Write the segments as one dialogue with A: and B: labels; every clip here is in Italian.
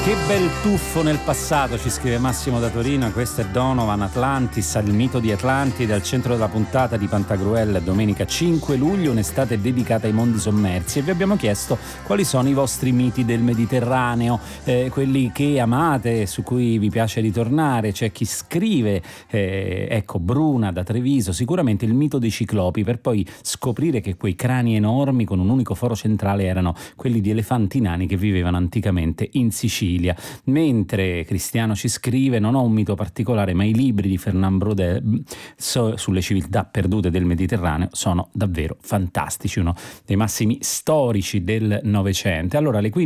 A: Che bel tuffo nel passato, ci scrive Massimo da Torino. Questo è Donovan, Atlantis, il mito di Atlantide, al centro della puntata di Pantagruel, domenica 5 luglio, un'estate dedicata ai mondi sommersi, e vi abbiamo chiesto quali sono i vostri miti del Mediterraneo, quelli che amate, su cui vi piace ritornare. C'è chi scrive, ecco, Bruna da Treviso, sicuramente il mito dei ciclopi, per poi scoprire che quei crani enormi con un unico foro centrale erano quelli di elefanti nani che vivevano anticamente in Sicilia. Mentre Cristiano ci scrive: non ho un mito particolare, ma i libri di Fernand Braudel sulle civiltà perdute del Mediterraneo sono davvero fantastici, uno dei massimi storici del Novecento. Allora, alle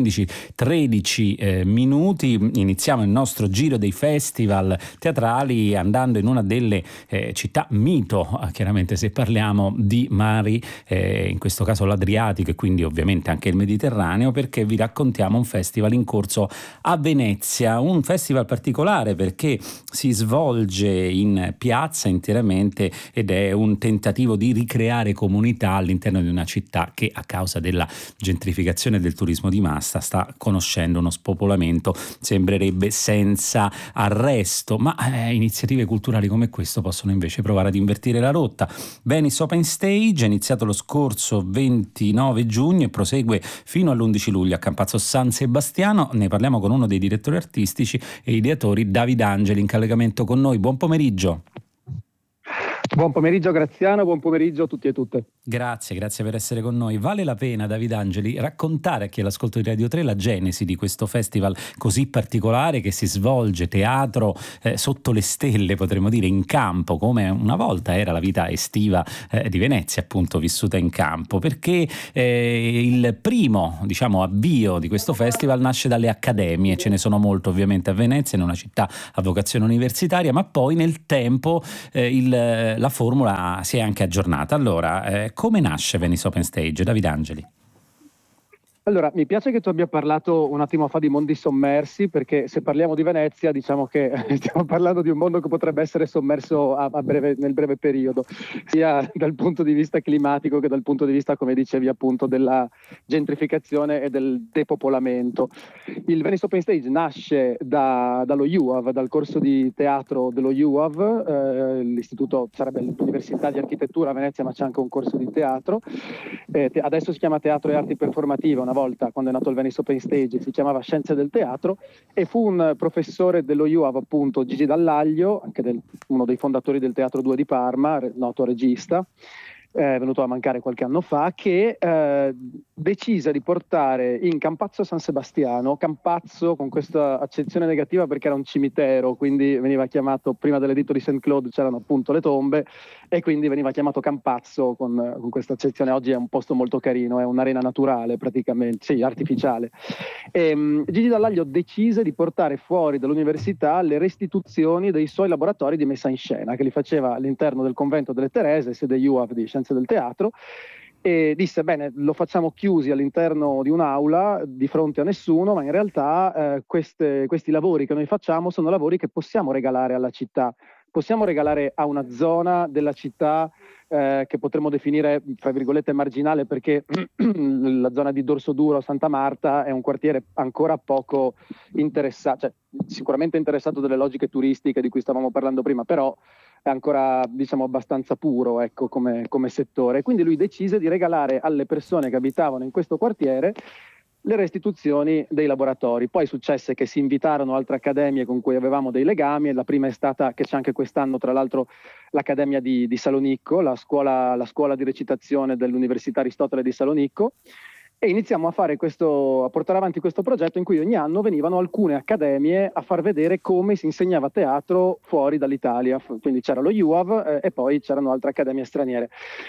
A: 15:13 minuti iniziamo il nostro giro dei festival teatrali andando in una delle città mito, chiaramente se parliamo di mari, in questo caso l'Adriatico e quindi ovviamente anche il Mediterraneo, perché vi raccontiamo un festival in corso a Venezia, un festival particolare perché si svolge in piazza interamente ed è un tentativo di ricreare comunità all'interno di una città che a causa della gentrificazione del turismo di massa sta conoscendo uno spopolamento, sembrerebbe senza arresto, ma iniziative culturali come questo possono invece provare ad invertire la rotta. Venice Open Stage è iniziato lo scorso 29 giugno e prosegue fino all'11 luglio a Campazzo San Sebastiano. Ne parliamo con uno dei direttori artistici e ideatori, David Angeli, in collegamento con noi. Buon pomeriggio.
B: Buon pomeriggio Graziano, buon pomeriggio a tutti e tutte.
A: Grazie per essere con noi. Vale la pena, David Angeli, raccontare a chi è all'ascolto di Radio 3 la genesi di questo festival così particolare che si svolge teatro sotto le stelle, potremmo dire, in campo, come una volta era la vita estiva di Venezia, appunto, vissuta in campo, perché il primo, avvio di questo festival nasce dalle accademie. Ce ne sono molto ovviamente a Venezia, in una città a vocazione universitaria, ma poi nel tempo la formula si è anche aggiornata. Allora, come nasce Venice Open Stage, David Angeli?
B: Allora, mi piace che tu abbia parlato un attimo fa di mondi sommersi, perché se parliamo di Venezia diciamo che stiamo parlando di un mondo che potrebbe essere sommerso nel breve periodo, sia dal punto di vista climatico che dal punto di vista, come dicevi appunto, della gentrificazione e del depopolamento. Il Venice Open Stage nasce dallo UAV, dal corso di teatro dello UAV, l'istituto sarebbe l'Università di Architettura a Venezia, ma c'è anche un corso di teatro. Adesso si chiama Teatro e Arti Performative. Una volta, quando è nato il Venice Open Stage, si chiamava Scienze del Teatro, e fu un professore dello UAV, appunto, Gigi Dallaglio, anche uno dei fondatori del Teatro 2 di Parma, noto regista, venuto a mancare qualche anno fa, che decise di portare in Campazzo San Sebastiano, Campazzo con questa accezione negativa perché era un cimitero, quindi veniva chiamato, prima dell'editto di Saint-Claude c'erano appunto le tombe, e quindi veniva chiamato Campazzo con questa accezione. Oggi è un posto molto carino, è un'arena naturale praticamente, sì, artificiale. Gigi Dallaglio decise di portare fuori dall'università le restituzioni dei suoi laboratori di messa in scena, che li faceva all'interno del convento delle Terese, sede UAV di Scienze del Teatro, e disse: bene, lo facciamo chiusi all'interno di un'aula di fronte a nessuno, ma in realtà questi lavori che noi facciamo sono lavori che possiamo regalare alla città, possiamo regalare a una zona della città che potremmo definire, tra virgolette, marginale, perché la zona di Dorsoduro, Santa Marta, è un quartiere ancora poco interessato, cioè sicuramente interessato dalle logiche turistiche di cui stavamo parlando prima, però è ancora, diciamo, abbastanza puro, ecco, come settore. Quindi lui decise di regalare alle persone che abitavano in questo quartiere le restituzioni dei laboratori. Poi successe che si invitarono altre accademie con cui avevamo dei legami, e la prima è stata, che c'è anche quest'anno tra l'altro, l'Accademia di Salonicco, la scuola di recitazione dell'Università Aristotele di Salonicco, e iniziamo a portare avanti questo progetto in cui ogni anno venivano alcune accademie a far vedere come si insegnava teatro fuori dall'Italia. Quindi c'era lo UAV e poi c'erano altre accademie straniere,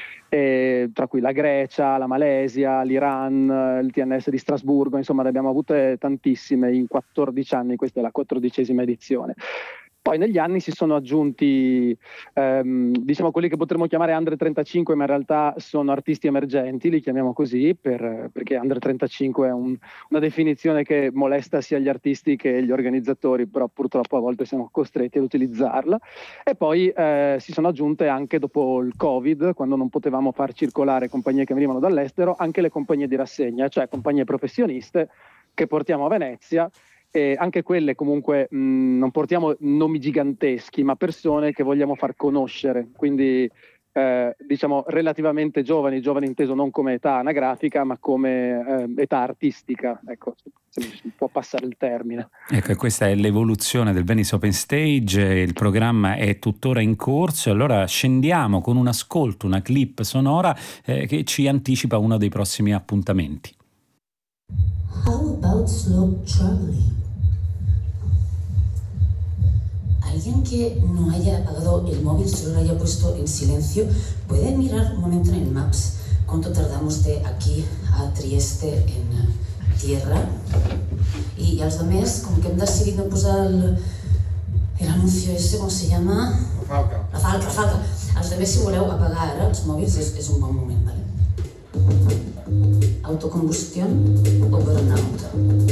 B: tra cui la Grecia, la Malesia, l'Iran, il TNS di Strasburgo, insomma ne abbiamo avute tantissime in 14 anni, questa è la 14ª edizione. Poi negli anni si sono aggiunti quelli che potremmo chiamare Under 35, ma in realtà sono artisti emergenti, li chiamiamo così perché Under 35 è una definizione che molesta sia gli artisti che gli organizzatori, però purtroppo a volte siamo costretti ad utilizzarla. E poi si sono aggiunte anche dopo il Covid, quando non potevamo far circolare compagnie che venivano dall'estero, anche le compagnie di rassegna, cioè compagnie professioniste che portiamo a Venezia, E anche quelle comunque non portiamo nomi giganteschi, ma persone che vogliamo far conoscere, quindi diciamo relativamente giovani inteso non come età anagrafica, ma come età artistica, ecco, se mi può passare il termine.
A: Ecco, questa è l'evoluzione del Venice Open Stage, il programma è tuttora in corso, allora scendiamo con un ascolto, una clip sonora che ci anticipa uno dei prossimi appuntamenti.
C: How about slow traveling? Alguien que no haya apagado el móvil, solo lo haya puesto en silencio, puede mirar un momento en el Maps cuánto tardamos de aquí a Trieste en tierra. Y als demés, com que hem decidit no posar el anuncio ese, com se llama? La falca. Als demés, si voleu apagar ara els mòbils, és un bon moment, vale? Autocombustión o burnout.